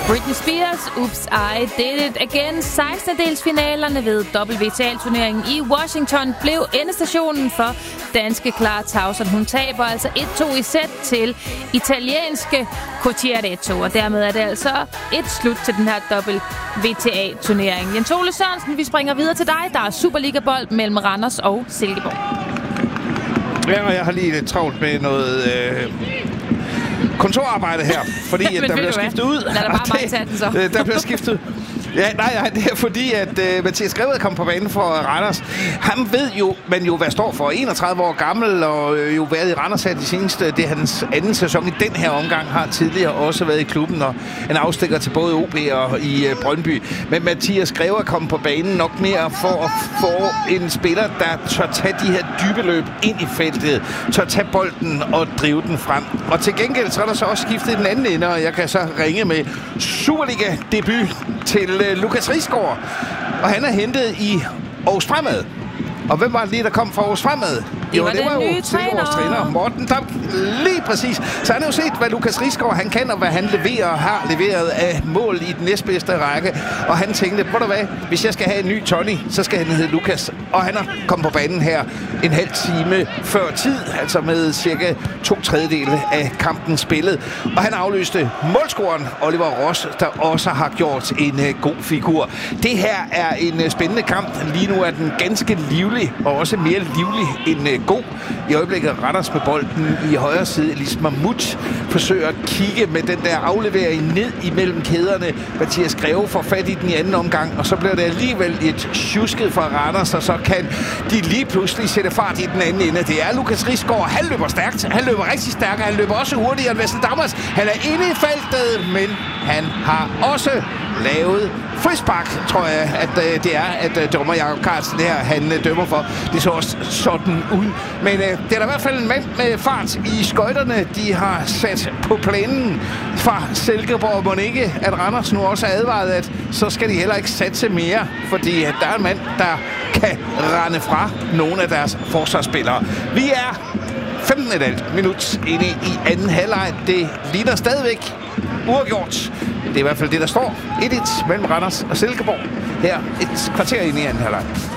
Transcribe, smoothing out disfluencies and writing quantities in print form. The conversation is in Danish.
Britney Spears, Oops, I Did It Again. 16-delsfinalerne ved WTA-turneringen i Washington blev endestationen for danske Clara Tauson. Hun taber altså 1-2 i sæt til italienske Cocciaretto, og dermed er det altså et slut til den her WTA-turnering. Jens Ole Sørensen, vi springer videre til dig. Der er Superliga-bold mellem Randers og Silkeborg. Ja, og jeg har lige lidt travlt med noget kontorarbejde her, fordi at der bliver skiftet ud. Lad da bare mig tage den så. Der bliver skiftet. Ja, nej, det er fordi, at Mathias Greved kom på banen for Randers. Han ved jo, man jo hvad står for. 31 år gammel og jo været i Randers her de seneste. Det er hans anden sæson i den her omgang. Har tidligere også været i klubben og en afstikker til både OB og i Brøndby. Men Mathias Greved kom på banen nok mere for at få en spiller, der tør tage de her dybe løb ind i feltet. Tør tage bolden og drive den frem. Og til gengæld så er der så også skiftet i den anden ende, og jeg kan så ringe med Superliga-debut til Lukas Risgaard, og han er hentet i Aarhus Fremad. Og hvem var det lige, der kom fra Aarhus Fremad? Det var jo Silkeborgs træner, Morten Dam. Lige præcis. Så han har jo set, hvad Lukas Risgaard han kan, og hvad han leverer og har leveret af mål i den næstbedste række. Og han tænkte, ved du hvad, hvis jeg skal have en ny Tony, så skal han hedde Lukas. Og han har kommet på banen her en halv time før tid, altså med cirka 2/3 af kampen spillet. Og han afløste målscoreren Oliver Ross, der også har gjort en god figur. Det her er en spændende kamp. Lige nu er den ganske livlig, og også mere livlig end god. I øjeblikket Randers med bolden i højre side. Elis Mahmoud forsøger at kigge med den der aflevering ned imellem kæderne. Mathias Greve får fat i den i anden omgang, og så bliver det alligevel et tjusket fra Randers, og så kan de lige pludselig sætte fart i den anden ende. Det er Lukas Risgaard. Han løber stærkt. Han løber rigtig stærkt. Han løber også hurtigere end Vesten Dammers. Han er inde i feltet, men han har også lavet frispark, tror jeg, at det er, at dommer Jakob Carlsen her, han dømmer for. Det så også sådan ud. Men det er der i hvert fald en mand med fart i skøjterne, de har sat på planen fra Silkeborg. Må ikke, at Randers nu også er advaret, at så skal de heller ikke satse mere, fordi der er en mand, der kan rende fra nogle af deres forsvarsspillere. Vi er 15,5 minut inde i anden halvleg. Det ligner stadigvæk uafgjort. Det er i hvert fald det, der står 1-1 mellem Randers og Silkeborg her et kvarter inde i anden halvleg.